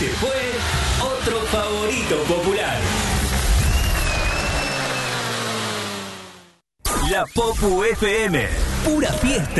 Este fue otro favorito popular. La Popu FM, pura fiesta.